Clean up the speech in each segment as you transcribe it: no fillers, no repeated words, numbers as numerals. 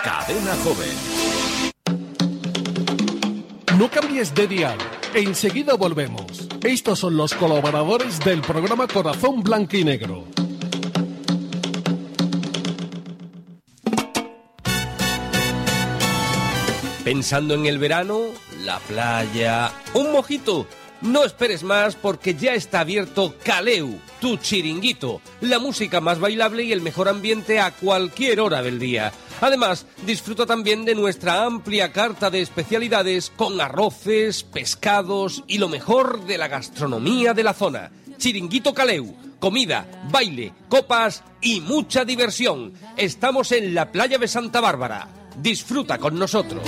Cadena Joven. No cambies de dial. Enseguida volvemos. Estos son los colaboradores del programa Corazón Blanco y Negro. ¿Pensando en el verano? La playa... ¿Un mojito? No esperes más porque ya está abierto Caleu, tu chiringuito, la música más bailable y el mejor ambiente a cualquier hora del día. Además, disfruta también de nuestra amplia carta de especialidades con arroces, pescados y lo mejor de la gastronomía de la zona. Chiringuito Caleu, comida, baile, copas y mucha diversión. Estamos en la playa de Santa Bárbara. Disfruta con nosotros.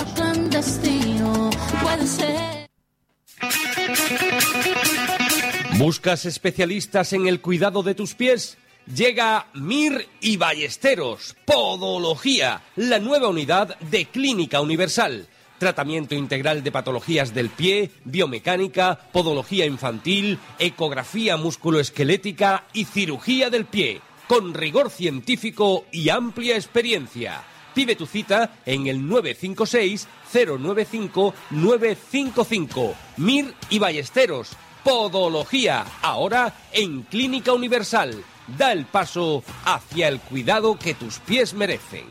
¿Buscas especialistas en el cuidado de tus pies? Llega Mir y Ballesteros, Podología, la nueva unidad de Clínica Universal. Tratamiento integral de patologías del pie, biomecánica, podología infantil, ecografía musculoesquelética y cirugía del pie, con rigor científico y amplia experiencia. Pide tu cita en el 956-095-955. Mir y Ballesteros, Podología, ahora en Clínica Universal. Da el paso hacia el cuidado que tus pies merecen.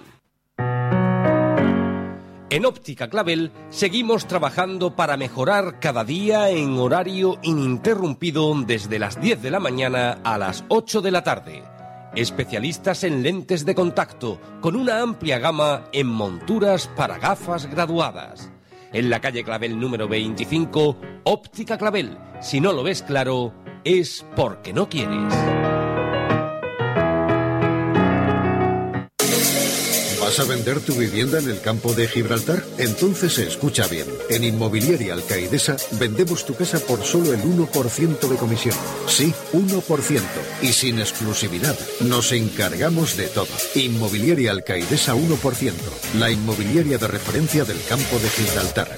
En Óptica Clavel seguimos trabajando para mejorar cada día en horario ininterrumpido desde las 10 de la mañana a las 8 de la tarde. Especialistas en lentes de contacto, con una amplia gama en monturas para gafas graduadas. En la calle Clavel número 25, Óptica Clavel. Si no lo ves claro, es porque no quieres. ¿Vas a vender tu vivienda en el campo de Gibraltar? Entonces escucha bien. En Inmobiliaria Alcaidesa vendemos tu casa por solo el 1% de comisión. Sí, 1%. Y sin exclusividad. Nos encargamos de todo. Inmobiliaria Alcaidesa 1%. La inmobiliaria de referencia del campo de Gibraltar.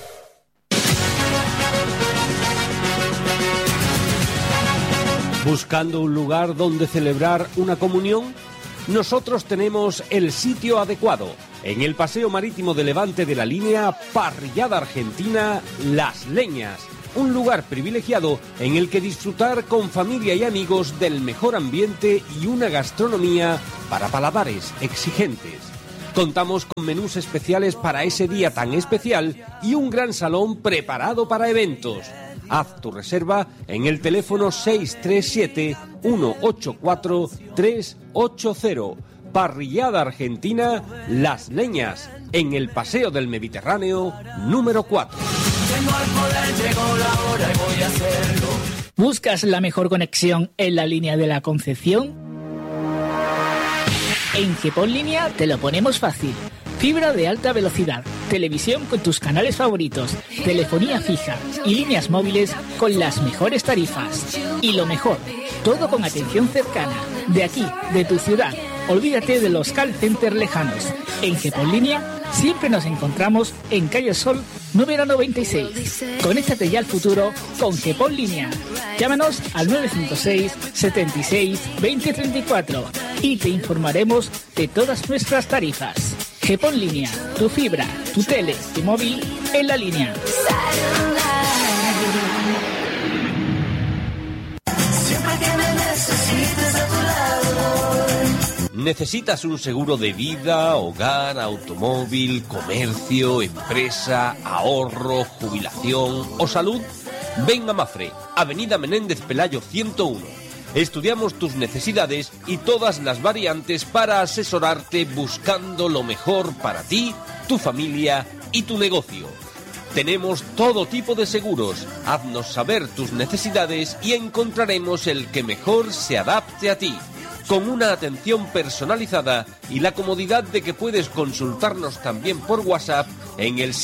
¿Buscando un lugar donde celebrar una comunión? Nosotros tenemos el sitio adecuado. En el Paseo Marítimo de Levante de la línea Parrillada Argentina Las Leñas. Un lugar privilegiado en el que disfrutar con familia y amigos del mejor ambiente y una gastronomía para paladares exigentes. Contamos con menús especiales para ese día tan especial y un gran salón preparado para eventos. Haz tu reserva en el teléfono 637-184-380. Parrillada Argentina Las Leñas, en el Paseo del Mediterráneo número 4. ¿Buscas la mejor conexión en la línea de la Concepción? En GEPON Línea te lo ponemos fácil. Fibra de alta velocidad, televisión con tus canales favoritos, telefonía fija y líneas móviles con las mejores tarifas. Y lo mejor, todo con atención cercana, de aquí, de tu ciudad. Olvídate de los call centers lejanos. En GEPON Línea siempre nos encontramos en Calle Sol número 96. Conéctate ya al futuro con GEPON Línea. Llámanos al 956 76 2034 y te informaremos de todas nuestras tarifas. GEPON Línea, tu fibra, tu tele, tu móvil en la línea. Siempre que me necesites a tu lado. ¿Necesitas un seguro de vida, hogar, automóvil, comercio, empresa, ahorro, jubilación o salud? Ven a Mafre, Avenida Menéndez Pelayo 101. Estudiamos tus necesidades y todas las variantes para asesorarte buscando lo mejor para ti, tu familia y tu negocio. Tenemos todo tipo de seguros. Haznos saber tus necesidades y encontraremos el que mejor se adapte a ti. Con una atención personalizada y la comodidad de que puedes consultarnos también por WhatsApp en el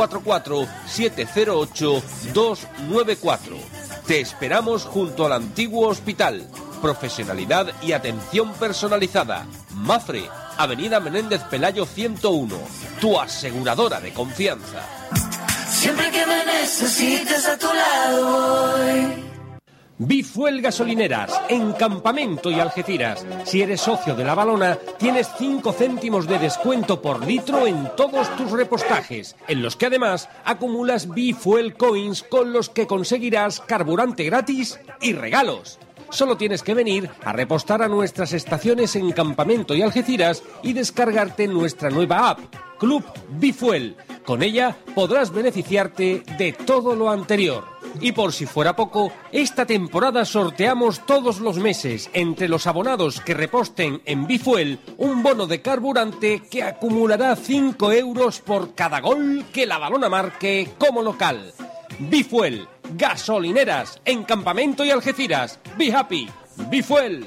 744-708-294. Te esperamos junto al antiguo hospital. Profesionalidad y atención personalizada. Mafre, Avenida Menéndez Pelayo 101. Tu aseguradora de confianza. Siempre que me necesites a tu lado voy. Bifuel Gasolineras, en Campamento y Algeciras. Si eres socio de La Valona, tienes 5 céntimos de descuento por litro en todos tus repostajes, en los que además acumulas Bifuel Coins con los que conseguirás carburante gratis y regalos. Solo tienes que venir a repostar a nuestras estaciones en Campamento y Algeciras y descargarte nuestra nueva app, Club Bifuel. Con ella podrás beneficiarte de todo lo anterior. Y por si fuera poco, esta temporada sorteamos todos los meses entre los abonados que reposten en Bifuel un bono de carburante que acumulará 5 euros por cada gol que La Valona marque como local. Bifuel, gasolineras en Campamento y Algeciras. Be happy, Bifuel.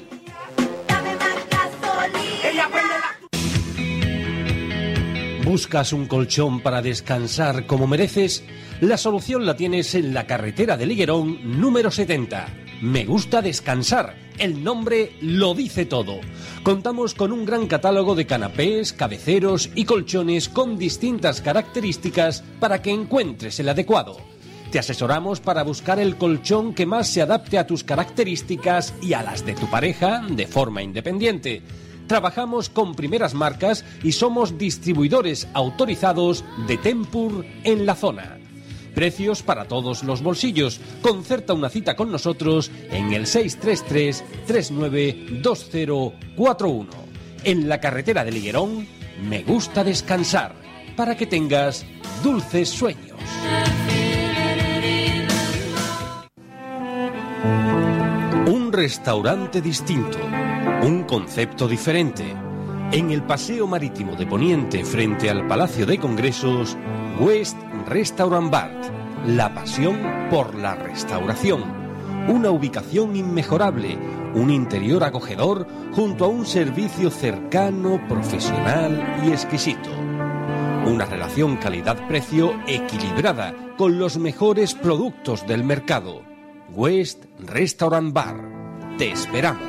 ¿Buscas un colchón para descansar como mereces? La solución la tienes en la carretera de Liguerón número 70. Me gusta descansar. El nombre lo dice todo. Contamos con un gran catálogo de canapés, cabeceros y colchones con distintas características para que encuentres el adecuado. Te asesoramos para buscar el colchón que más se adapte a tus características y a las de tu pareja de forma independiente. Trabajamos con primeras marcas y somos distribuidores autorizados de Tempur en la zona. Precios para todos los bolsillos. Concerta una cita con nosotros en el 633-392041. En la carretera de Liguerón, me gusta descansar para que tengas dulces sueños. Un restaurante distinto, un concepto diferente. En el Paseo Marítimo de Poniente, frente al Palacio de Congresos, West Restaurant Bar, la pasión por la restauración. Una ubicación inmejorable, un interior acogedor junto a un servicio cercano, profesional y exquisito. Una relación calidad-precio equilibrada con los mejores productos del mercado. West Restaurant Bar. Te esperamos.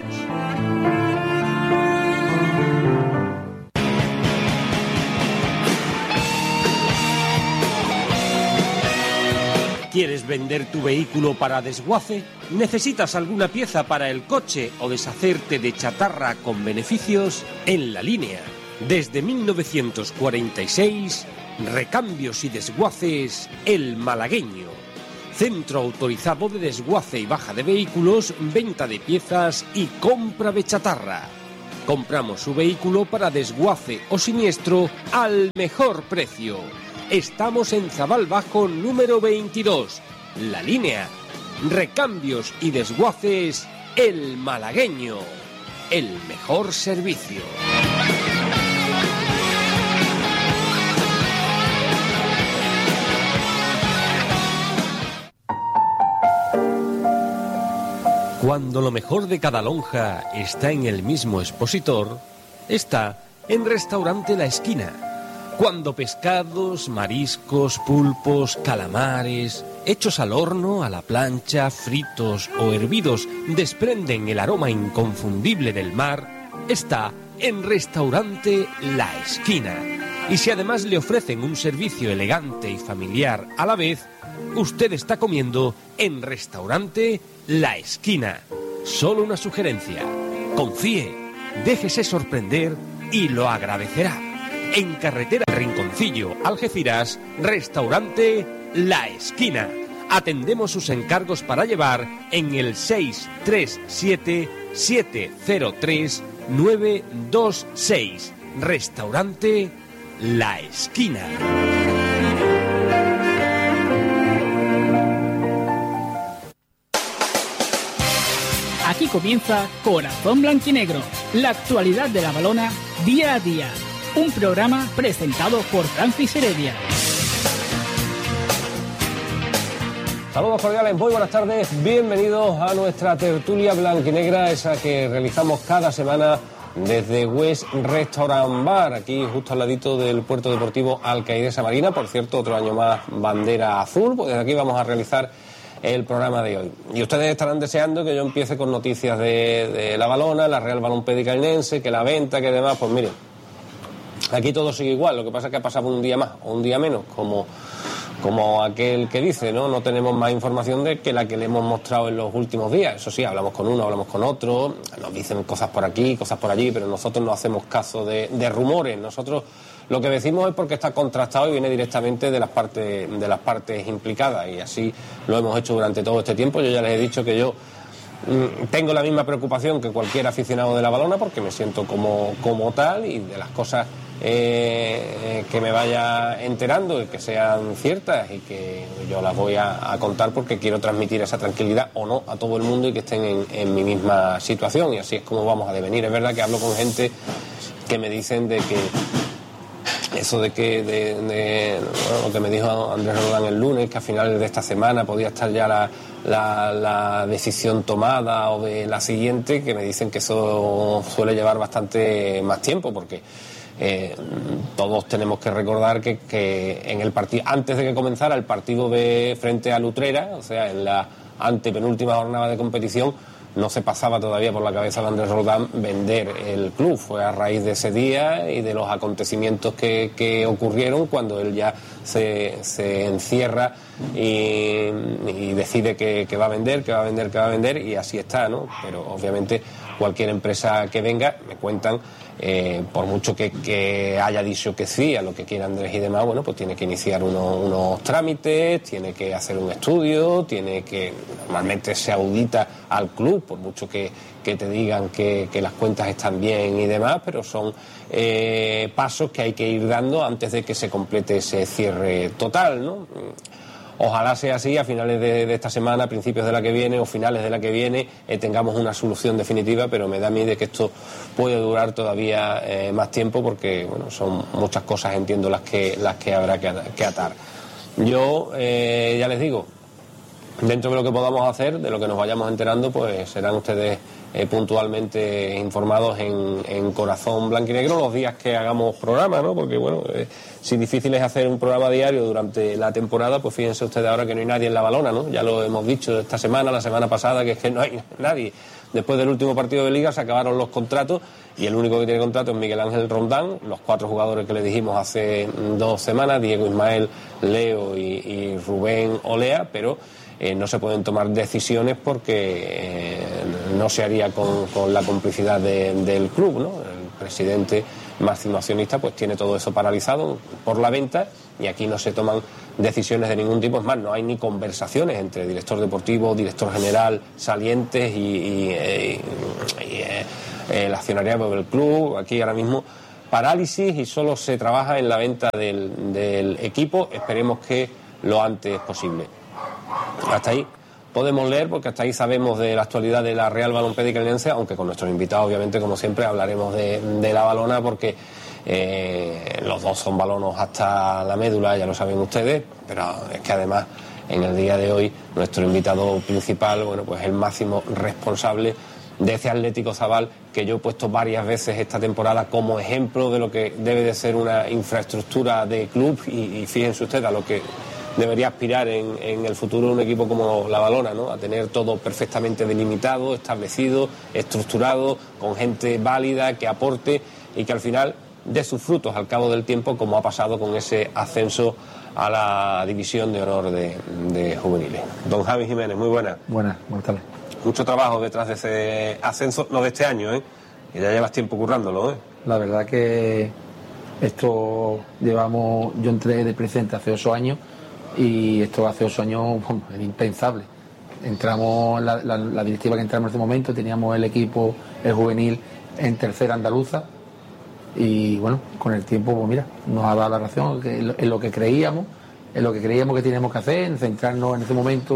¿Quieres vender tu vehículo para desguace? ¿Necesitas alguna pieza para el coche o deshacerte de chatarra con beneficios? En La Línea, desde 1946, recambios y desguaces El Malagueño. Centro autorizado de desguace y baja de vehículos, venta de piezas y compra de chatarra. Compramos su vehículo para desguace o siniestro al mejor precio. Estamos en Zabal Bajo número 22. La Línea. Recambios y desguaces El Malagueño. El mejor servicio. Cuando lo mejor de cada lonja está en el mismo expositor, está en Restaurante La Esquina. Cuando pescados, mariscos, pulpos, calamares, hechos al horno, a la plancha, fritos o hervidos, desprenden el aroma inconfundible del mar, está en Restaurante La Esquina. Y si además le ofrecen un servicio elegante y familiar a la vez, usted está comiendo en Restaurante La Esquina. Solo una sugerencia: confíe, déjese sorprender y lo agradecerá. En carretera Rinconcillo, Algeciras, Restaurante La Esquina. Atendemos sus encargos para llevar en el 637-703-926. Restaurante La Esquina. Aquí comienza Corazón Blanquinegro, la actualidad de La Valona día a día. Un programa presentado por Francis Heredia. Saludos cordiales, muy buenas tardes, bienvenidos a nuestra tertulia blanquinegra, esa que realizamos cada semana desde West Restaurant Bar, aquí justo al ladito del puerto deportivo Alcaidesa Marina. Por cierto, otro año más bandera azul, pues desde aquí vamos a realizar el programa de hoy. Y ustedes estarán deseando que yo empiece con noticias de La Valona, la Real Balompédica Linense, que la venta, que demás. Pues miren, aquí todo sigue igual, lo que pasa es que ha pasado un día más o un día menos, como como aquel que dice, no tenemos más información de que la que le hemos mostrado en los últimos días. Eso sí, hablamos con uno, hablamos con otro, nos dicen cosas por aquí, cosas por allí, pero nosotros no hacemos caso de rumores. Nosotros lo que decimos es porque está contrastado y viene directamente de las partes implicadas, y así lo hemos hecho durante todo este tiempo. Yo ya les he dicho que yo tengo la misma preocupación que cualquier aficionado de la Valona, porque me siento como tal, y de las cosas que me vaya enterando y que sean ciertas y que yo las voy a contar, porque quiero transmitir esa tranquilidad o no a todo el mundo y que estén en mi misma situación, y así es como vamos a devenir. Es verdad que hablo con gente que me dicen de que eso de que lo que me dijo Andrés Roldán el lunes, que a finales de esta semana podía estar ya la decisión tomada o de la siguiente, que me dicen que eso suele llevar bastante más tiempo, porque todos tenemos que recordar que en el partido, antes de que comenzara el partido de frente al Utrera, o sea, en la antepenúltima jornada de competición, no se pasaba todavía por la cabeza de Andrés Roldán vender el club. Fue a raíz de ese día y de los acontecimientos que ocurrieron cuando él ya se encierra y decide que va a vender, y así está, ¿no? Pero obviamente cualquier empresa que venga, me cuentan, por mucho que haya dicho que sí a lo que quiera Andrés y demás, bueno, pues tiene que iniciar unos trámites, tiene que hacer un estudio, normalmente se audita al club, por mucho que te digan que las cuentas están bien y demás, pero son pasos que hay que ir dando antes de que se complete ese cierre total, ¿no? Ojalá sea así, a finales de esta semana, principios de la que viene o finales de la que viene, tengamos una solución definitiva, pero me da miedo de que esto puede durar todavía más tiempo, porque bueno, son muchas cosas, entiendo, las que habrá que atar. Yo ya les digo, dentro de lo que podamos hacer, de lo que nos vayamos enterando, pues serán ustedes puntualmente informados en Corazón Blanquinegro los días que hagamos programa, ¿no? Porque bueno, si difícil es hacer un programa diario durante la temporada, pues fíjense ustedes ahora que no hay nadie en la Valona, ¿no? Ya lo hemos dicho esta semana, la semana pasada, que es que no hay nadie. Después del último partido de Liga se acabaron los contratos y el único que tiene contrato es Miguel Ángel Rondán, los 4 jugadores que le dijimos hace 2 semanas, Diego Ismael, Leo y Rubén Olea, pero no se pueden tomar decisiones porque no se haría con la complicidad del club, ¿no? El presidente máximo accionista pues tiene todo eso paralizado por la venta, y aquí no se toman decisiones de ningún tipo. Es más, no hay ni conversaciones entre director deportivo, director general, salientes y el accionariado del club. Aquí ahora mismo parálisis, y solo se trabaja en la venta del equipo. Esperemos que lo antes posible. Hasta ahí podemos leer, porque hasta ahí sabemos de la actualidad de la Real Balompédica Linense, aunque con nuestros invitados, obviamente, como siempre, hablaremos de la Valona, porque los dos son balonos hasta la médula, ya lo saben ustedes, pero es que además en el día de hoy nuestro invitado principal, bueno, pues el máximo responsable de ese Atlético Zabal, que yo he puesto varias veces esta temporada como ejemplo de lo que debe de ser una infraestructura de club, y fíjense ustedes a lo que debería aspirar en el futuro un equipo como la Valona, ¿no? A tener todo perfectamente delimitado, establecido, estructurado, con gente válida que aporte y que al final dé sus frutos al cabo del tiempo, como ha pasado con ese ascenso a la división de honor de juveniles. Don Javi Jiménez, muy buenas. Buenas tardes. Mucho trabajo detrás de ese ascenso, no de este año, y ya llevas tiempo currándolo, La verdad que esto yo entré de presidente hace 8 años, y esto hace 8 años era impensable. Entramos, la directiva que entramos en este momento, teníamos el equipo, el juvenil, en tercera andaluza, y bueno, con el tiempo, pues mira, nos ha dado la razón en lo que creíamos que teníamos que hacer, en centrarnos en ese momento,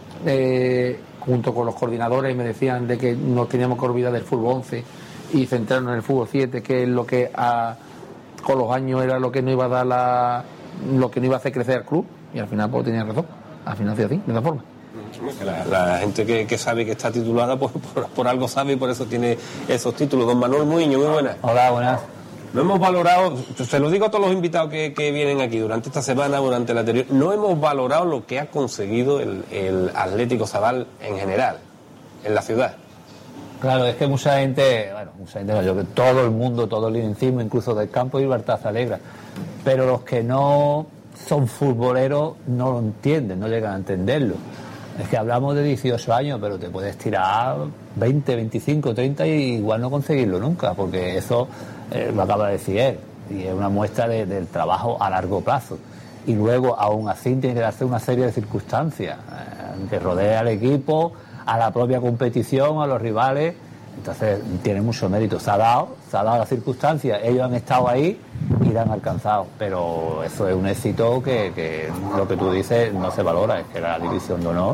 junto con los coordinadores, me decían de que nos teníamos que olvidar del fútbol 11 y centrarnos en el fútbol 7, que es lo que con los años era lo que no iba a dar lo que no iba a hacer crecer al club. Y al final pues tenía razón, al final fue así, de esa forma. La gente que sabe que está titulada pues por algo sabe, y por eso tiene esos títulos. Don Manuel Muiño, muy buenas. Hola, buenas. No hemos valorado, se lo digo a todos los invitados que vienen aquí durante esta semana, durante la anterior, no hemos valorado lo que ha conseguido el Atlético Zabal en general, en la ciudad. Claro, es que mucha gente, yo que todo el mundo, todo el encima, incluso del campo, y Bartaza alegra, pero los que no son futboleros no lo entienden, no llegan a entenderlo. Es que hablamos de 18 años, pero te puedes tirar 20, 25, 30 y igual no conseguirlo nunca, porque eso lo acaba de decir él, y es una muestra del trabajo a largo plazo. Y luego, aún así, tiene que darse una serie de circunstancias que rodea al equipo, a la propia competición, a los rivales. Entonces, tiene mucho mérito. Se ha dado las circunstancias, ellos han estado ahí y la han alcanzado. Pero eso es un éxito que lo que tú dices no se valora, es que la división de honor,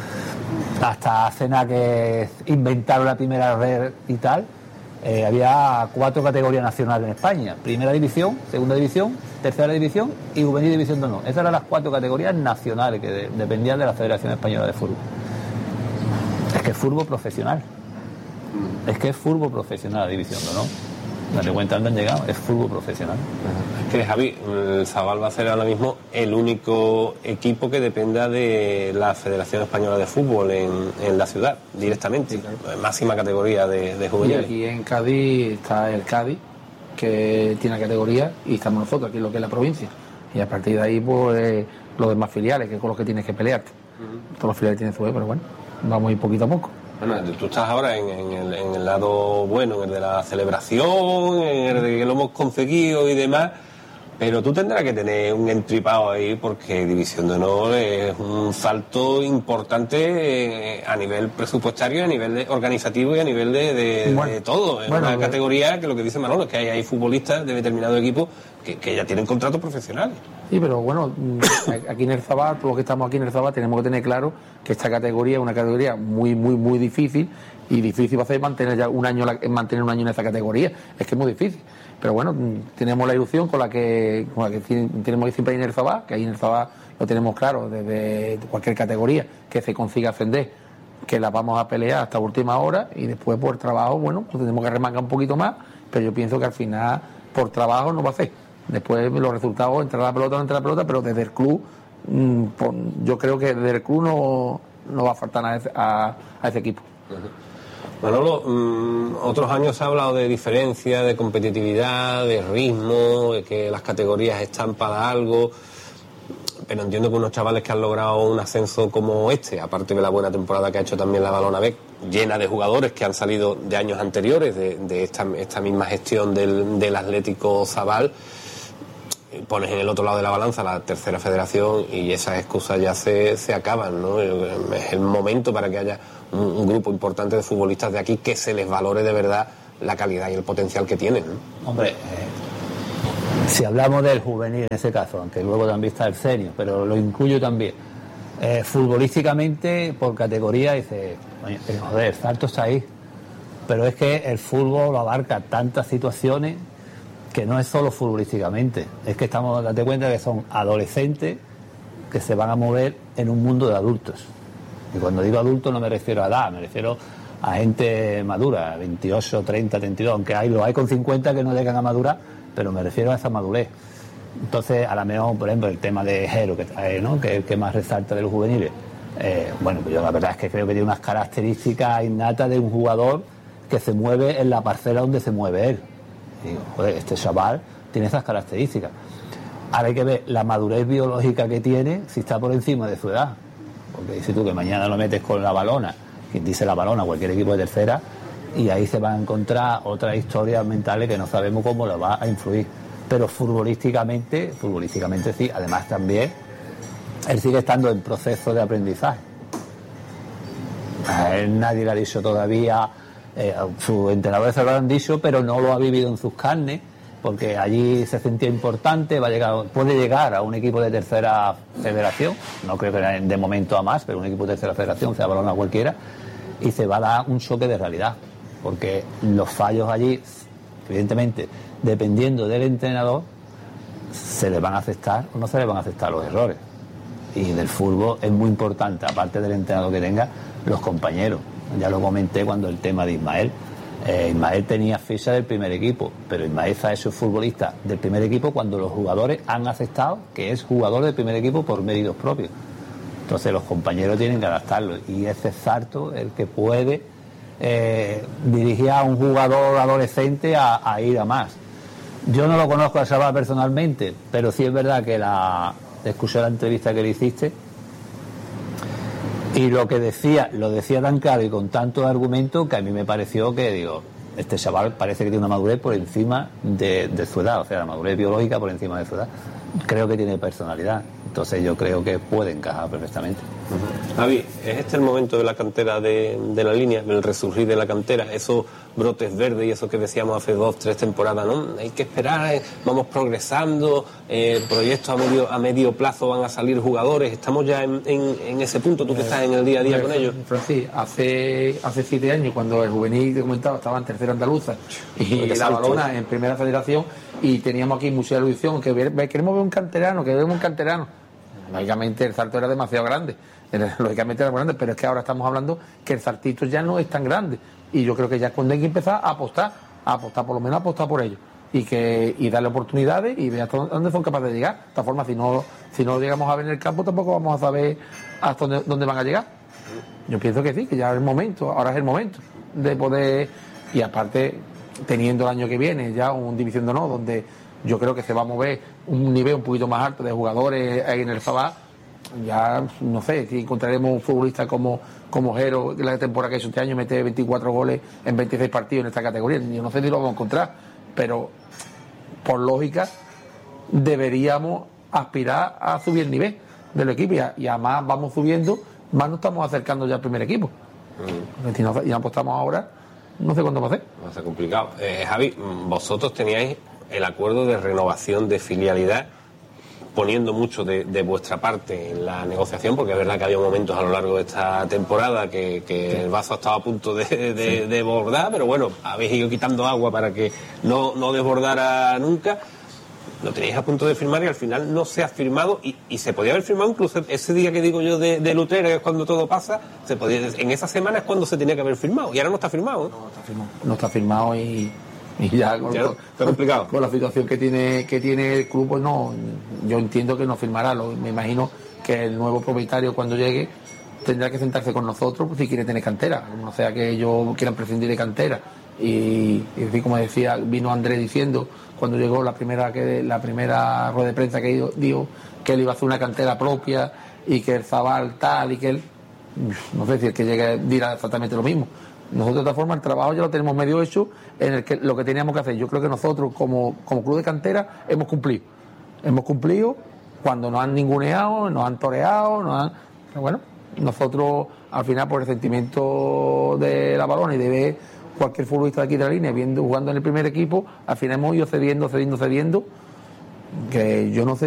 hasta hace nada que inventaron la primera red y tal, había 4 categorías nacionales en España: primera división, segunda división, tercera división y juvenil división de honor. Esas eran las 4 categorías nacionales que dependían de la Federación Española de Fútbol. Es que es fútbol profesional. Es que es fútbol profesional la división de honor. Date cuenta dónde han llegado, es fútbol profesional. Es que, Javi, el Zabal va a ser ahora mismo el único equipo que dependa de la Federación Española de Fútbol en la ciudad, directamente, sí, claro. Máxima categoría de juveniles. Y aquí en Cádiz está el Cádiz, que tiene categoría, y estamos nosotros, aquí en lo que es la provincia. Y a partir de ahí, pues, los demás filiales, que es con los que tienes que pelearte. Todos los filiales tienen su pero bueno, vamos a ir poquito a poco. Bueno, tú estás ahora en el lado bueno, en el de la celebración, en el de que lo hemos conseguido y demás, pero tú tendrás que tener un entripado ahí, porque División de Honor es un salto importante a nivel presupuestario, a nivel organizativo y a nivel de todo. Es una categoría que lo que dice Manolo es que hay futbolistas de determinado equipo que ya tienen contratos profesionales. Sí, pero bueno, aquí en el Zabal, todos los que estamos aquí en el Zabal, tenemos que tener claro que esta categoría es una categoría muy, muy, muy difícil, y difícil va a ser mantener un año en esa categoría. Es que es muy difícil. Pero bueno, tenemos la ilusión con la que tenemos siempre ahí en el Zabal, que ahí en el Zabal lo tenemos claro, desde cualquier categoría que se consiga ascender, que la vamos a pelear hasta última hora, y después por trabajo, bueno, pues tenemos que remangar un poquito más, pero yo pienso que al final por trabajo no va a ser. Después los resultados, entra la pelota o no entra la pelota, pero desde el club, yo creo que desde el club no va a faltar a ese equipo. Manolo, otros años se ha hablado de diferencia, de competitividad, de ritmo, de que las categorías están para algo, pero entiendo que unos chavales que han logrado un ascenso como este, aparte de la buena temporada que ha hecho también la Balona B, llena de jugadores que han salido de años anteriores, de esta misma gestión del Atlético Zabal, pones en el otro lado de la balanza la tercera federación y esas excusas ya se acaban, ¿no? Es el momento para que haya un grupo importante de futbolistas de aquí que se les valore de verdad la calidad y el potencial que tienen, ¿no? Hombre, si hablamos del juvenil en ese caso, aunque luego también está el senior, pero lo incluyo también, futbolísticamente por categoría dice, joder, el salto está ahí, pero es que el fútbol lo abarca tantas situaciones que no es solo futbolísticamente, es que date cuenta que son adolescentes que se van a mover en un mundo de adultos. Y cuando digo adultos no me refiero a edad, me refiero a gente madura, 28, 30, 32, aunque lo hay con 50 que no llegan a madurar, pero me refiero a esa madurez. Entonces, a la mejor, por ejemplo, el tema de Jero, que trae, ¿no?, que es el que más resalta de los juveniles. Bueno, pues yo la verdad es que creo que tiene unas características innatas de un jugador que se mueve en la parcela donde se mueve él. Y digo, joder, este chaval tiene esas características. Ahora hay que ver la madurez biológica que tiene, si está por encima de su edad. Porque dices tú que mañana lo metes con la Balona, quien dice la Balona, cualquier equipo de tercera, y ahí se van a encontrar otras historias mentales que no sabemos cómo lo va a influir. Pero futbolísticamente sí. Además también él sigue estando en proceso de aprendizaje. A él nadie le ha dicho todavía, sus entrenadores se lo han dicho, pero no lo ha vivido en sus carnes, porque allí se sentía importante, puede llegar a un equipo de tercera federación, no creo que de momento a más, pero un equipo de tercera federación, sea Balona cualquiera, y se va a dar un choque de realidad, porque los fallos allí, evidentemente, dependiendo del entrenador, se le van a aceptar o no se le van a aceptar los errores. Y del fútbol es muy importante, aparte del entrenador que tenga, los compañeros. Ya lo comenté cuando el tema de Ismael. Ismael tenía ficha del primer equipo, pero Ismael ha hecho futbolista del primer equipo cuando los jugadores han aceptado que es jugador del primer equipo por méritos propios. Entonces los compañeros tienen que adaptarlo, y ese Sarto el que puede dirigir a un jugador adolescente a ir a más. Yo no lo conozco a Sabá personalmente, pero sí es verdad que escuché la entrevista que le hiciste, y lo decía tan claro y con tantos argumentos que a mí me pareció que, digo, este chaval parece que tiene una madurez por encima de su edad, o sea, la madurez biológica por encima de su edad. Creo que tiene personalidad, entonces yo creo que puede encajar perfectamente. Javi, ¿es este el momento de la cantera de la línea, del resurgir de la cantera, esos brotes verdes y eso que decíamos hace 2-3 temporadas, ¿no? Hay que esperar, vamos progresando, proyectos a medio plazo van a salir jugadores, estamos ya en ese punto, tú que estás en el día a día con ellos. Francis, hace 7 años, cuando el juvenil que comentaba estaba en tercera andaluza y la Balona en primera federación, y teníamos aquí mucha ilusión, que queremos ver un canterano. Lógicamente el salto era demasiado grande, lógicamente era grande, pero es que ahora estamos hablando que el saltito ya no es tan grande, y yo creo que ya es cuando hay que empezar a apostar, por lo menos apostar por ellos, y darle oportunidades y ver hasta dónde son capaces de llegar. De esta forma, si no lo llegamos a ver en el campo, tampoco vamos a saber hasta dónde van a llegar. Yo pienso que sí, que ya es el momento, ahora es el momento de poder, y aparte teniendo el año que viene ya un División de Honor donde yo creo que se va a mover un nivel un poquito más alto de jugadores en el Sabá. Ya no sé si encontraremos un futbolista como Jero, la temporada que hizo este año, mete 24 goles en 26 partidos en esta categoría. Yo no sé si lo vamos a encontrar, pero por lógica deberíamos aspirar a subir el nivel del equipo, y además vamos subiendo, más nos estamos acercando ya al primer equipo. Si no apostamos ahora, no sé cuándo va a ser. Va a ser complicado. Javi, vosotros teníais el acuerdo de renovación de filialidad, poniendo mucho de vuestra parte en la negociación, porque es verdad que había momentos a lo largo de esta temporada que el vaso estaba a punto de desbordar, pero bueno, habéis ido quitando agua para que no desbordara nunca. Lo tenéis a punto de firmar y al final no se ha firmado, y se podía haber firmado incluso ese día que digo yo de Lutero, que es cuando todo pasa, en esa semana es cuando se tenía que haber firmado, y ahora no está firmado, ¿eh? No está firmado y ya está complicado. Con la situación que tiene el club, pues no, yo entiendo que no firmará. Me imagino que el nuevo propietario, cuando llegue, tendrá que sentarse con nosotros si quiere tener cantera, no sea que ellos quieran prescindir de cantera. Y como decía, vino Andrés diciendo cuando llegó la primera rueda de prensa, que dijo que él iba a hacer una cantera propia y que el Zabal tal, y que él, no sé si el que llegue dirá exactamente lo mismo. Nosotros, de otra forma, el trabajo ya lo tenemos medio hecho, en el que lo que teníamos que hacer. Yo creo que nosotros, como club de cantera, hemos cumplido cuando nos han ninguneado, nos han toreado, pero bueno, nosotros al final, por el sentimiento de la Balona y de ver cualquier futbolista de aquí de la línea jugando en el primer equipo, al final hemos ido cediendo, que yo no sé